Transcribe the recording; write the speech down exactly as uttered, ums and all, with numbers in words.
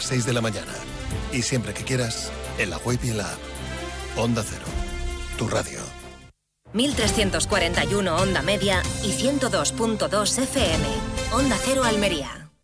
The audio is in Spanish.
las seis de la mañana. Y siempre que quieras, en la web y en la app. Onda Cero, tu radio. mil trescientos cuarenta y uno Onda Media y ciento dos punto dos F M. Onda Cero Almería.